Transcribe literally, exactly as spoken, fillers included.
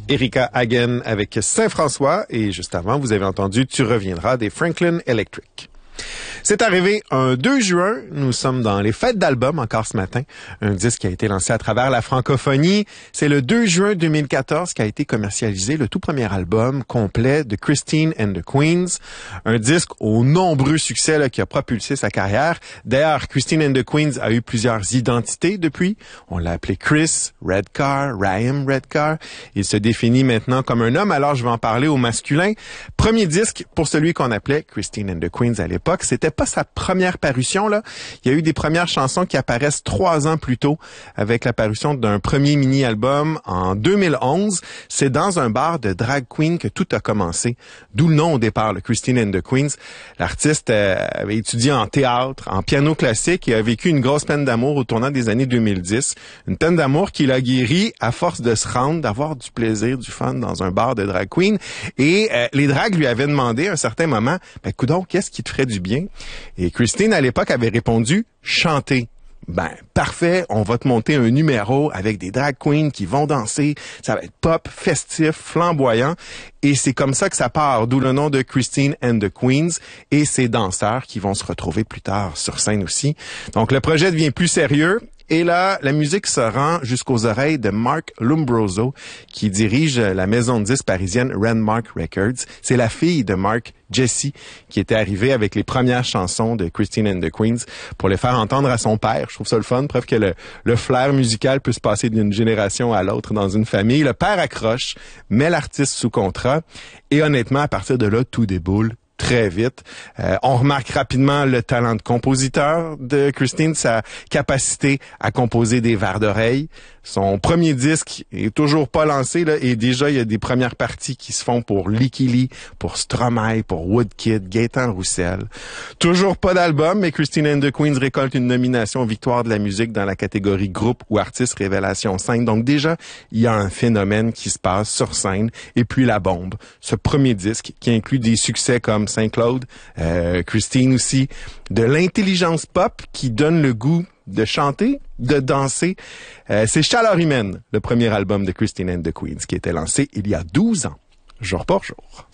Erika Hagen avec Saint-François et juste avant, vous avez entendu Tu reviendras des Franklin Electric. C'est arrivé un deux juin, nous sommes dans les fêtes d'albums encore ce matin, un disque qui a été lancé à travers la francophonie. C'est le deux juin deux mille quatorze qu'a été commercialisé le tout premier album complet de Christine and the Queens, un disque aux nombreux succès là, qui a propulsé sa carrière. D'ailleurs, Christine and the Queens a eu plusieurs identités depuis. On l'a appelé Chris Redcar, Ryan Redcar. Il se définit maintenant comme un homme, alors je vais en parler au masculin. Premier disque pour celui qu'on appelait Christine and the Queens à l'époque, c'était pas sa première parution, là. Il y a eu des premières chansons qui apparaissent trois ans plus tôt avec la parution d'un premier mini-album en deux mille onze. C'est dans un bar de drag queen que tout a commencé. D'où le nom au départ, le Christine and the Queens. L'artiste euh, avait étudié en théâtre, en piano classique et a vécu une grosse peine d'amour au tournant des années deux mille dix. Une peine d'amour qu'il a guéri à force de se rendre, d'avoir du plaisir, du fun dans un bar de drag queen. Et euh, les drags lui avaient demandé à un certain moment, ben, coudonc, qu'est-ce qui te ferait du bien? Et Christine, à l'époque, avait répondu « chanter ». Ben, parfait, on va te monter un numéro avec des drag queens qui vont danser. Ça va être pop, festif, flamboyant. Et c'est comme ça que ça part, d'où le nom de Christine and the Queens et ces danseurs qui vont se retrouver plus tard sur scène aussi. Donc, le projet devient plus sérieux. Et là, la musique se rend jusqu'aux oreilles de Mark Lombroso, qui dirige la maison de disques parisienne Landmark Records. C'est la fille de Mark, Jessie, qui était arrivée avec les premières chansons de Christine and the Queens pour les faire entendre à son père. Je trouve ça le fun, preuve que le, le flair musical peut se passer d'une génération à l'autre dans une famille. Le père accroche, met l'artiste sous contrat, et honnêtement, à partir de là, tout déboule très vite. Euh, on remarque rapidement le talent de compositeur de Christine, sa capacité à composer des vers d'oreille. Son premier disque est toujours pas lancé, là, et déjà, il y a des premières parties qui se font pour Licky Lee, pour Stromae, pour Woodkid, Gaëtan Roussel. Toujours pas d'album, mais Christine and the Queens récolte une nomination Victoire de la musique dans la catégorie groupe ou artiste révélation scène. Donc déjà, il y a un phénomène qui se passe sur scène. Et puis la bombe, ce premier disque qui inclut des succès comme Saint-Claude, euh, Christine aussi, de l'intelligence pop qui donne le goût de chanter, de danser. Euh, c'est Chaleur humaine, le premier album de Christine and the Queens, qui était lancé il y a douze ans, jour pour jour.